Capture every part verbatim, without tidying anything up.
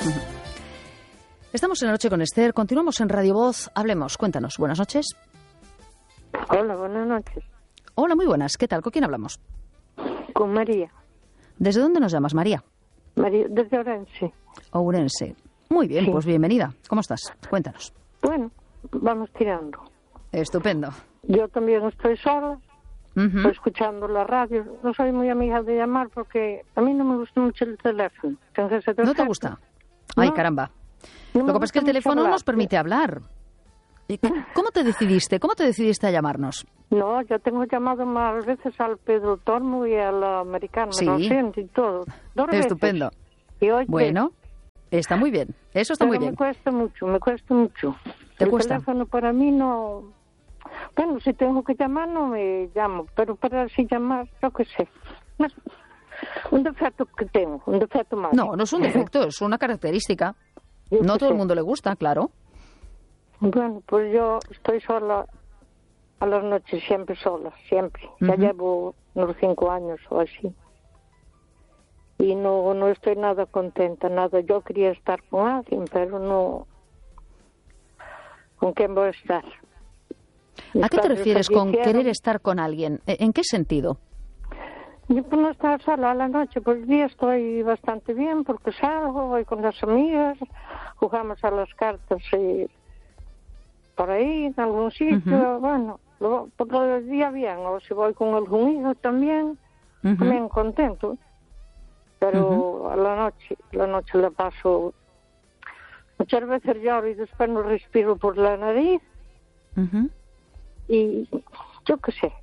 Estamos en La Noche con Esther, continuamos en Radio Voz. Hablemos, cuéntanos. Buenas noches. Hola, buenas noches. Hola, muy buenas. ¿Qué tal? ¿Con quién hablamos? Con María. ¿Desde dónde nos llamas, María? María, desde Ourense. Ourense. Muy bien, Sí. pues bienvenida. ¿Cómo estás? Cuéntanos. Bueno, vamos tirando. Estupendo. Yo también estoy sola, Uh-huh. estoy escuchando la radio. No soy muy amiga de llamar porque a mí no me gusta mucho el teléfono. Entonces, ¿No te gusta? Ay, No. caramba. No me Lo que pasa es que el gusta mucho teléfono hablar. nos permite hablar. ¿Y c- ¿Cómo te decidiste? ¿Cómo te decidiste a llamarnos? No, yo tengo llamado más veces al Pedro Tormo y al americano, Sí. me lo siento y todo. Dos veces. Estupendo. Y hoy Bueno, está muy bien. Eso está Pero muy me bien. cuesta mucho, me cuesta mucho. ¿Te el cuesta? teléfono para mí no... Bueno, si tengo que llamar no me llamo, pero para así llamar, yo qué sé. No, un defecto que tengo, un defecto más. No, no es un defecto, es una característica. Yo No a qué todo el sé. mundo le gusta, claro. Bueno, pues yo estoy sola a las noches, siempre sola, siempre. Ya Ujú. llevo unos cinco años o así. Y no, no estoy nada contenta, nada. Yo quería estar con alguien, pero no... ¿Con quién voy a estar? Mis ¿A qué te padres refieres con fallecieron. querer estar con alguien? ¿E- ¿En qué sentido? Yo por no estar sola a la noche, por el día estoy bastante bien porque salgo, voy con las amigas, jugamos a las cartas y por ahí, en algún sitio, Ujú. bueno, luego, por el día bien, o si voy con algún hijo también, Ujú. también contento. Pero a la noche, la noche la paso, muchas veces lloro y después no respiro por la nariz Ujú. y yo qué sé.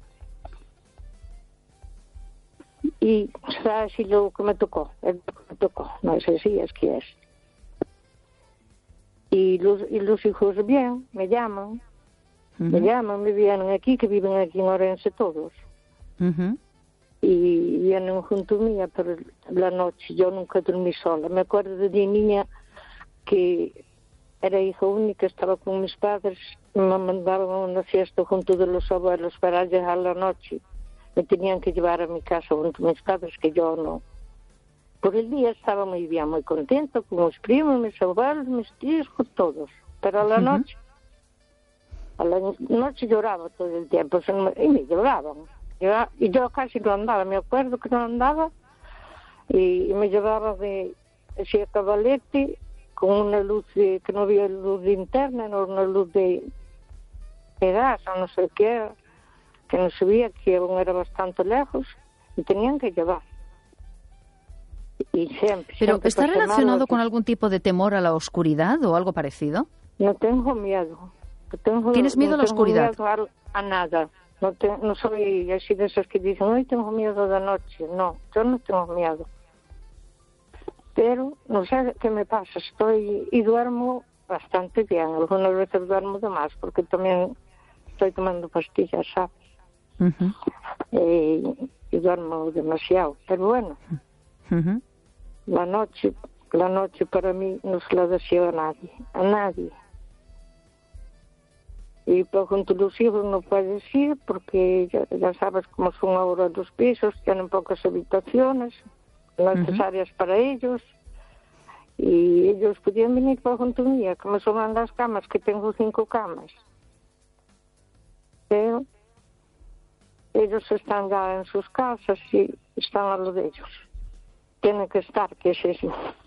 Y sabes si lo que me tocó, es lo que me tocó, no sé si es que es. Y los, y los hijos bien, me llaman, me Ujú. llaman, me vienen aquí, que viven aquí en Orense todos. Ujú. Y vienen junto mía, pero la noche yo nunca dormí sola. Me acuerdo de mi niña que era hija única, estaba con mis padres, me mandaban a una fiesta junto de los abuelos para llegar la noche. Me tenían que llevar a mi casa junto a mis padres, que yo no. Por el día estaba muy bien, muy contento con mis primos, mis abuelos, mis tíos, con todos. Pero a la Ujú. noche, a la noche lloraba todo el tiempo, se me- y me lloraban. Yo- y yo casi no andaba, me acuerdo que no andaba, y, y me llevaba de ese cabalete con una luz de, que no había luz de linterna, no una luz de, de gas o no sé qué era, que no sabía, que aún era bastante lejos, y tenían que llevar. Y siempre, Pero siempre ¿está pasé mal, relacionado con así. algún tipo de temor a la oscuridad o algo parecido? No tengo miedo. No tengo, ¿Tienes miedo no a la tengo oscuridad? miedo a, a nada. No, te- no soy así de esas que dicen, hoy tengo miedo de noche. No, yo no tengo miedo. Pero no sé qué me pasa. Estoy y duermo bastante bien. Algunas veces duermo de más porque también estoy tomando pastillas, ¿sabes? Ujú. Eh, y duermo demasiado. Pero bueno, Ujú. la noche, la noche para mí no se la deseo a nadie. A nadie. Y por junto a los hijos no puedes ir porque ya, ya sabes cómo son ahora los pisos, tienen pocas habitaciones necesarias para ellos. Y ellos podían venir por junto mía, que me suman las camas, que tengo cinco camas. Pero ellos están ya en sus casas y están a lo de ellos. Tienen que estar, que es eso.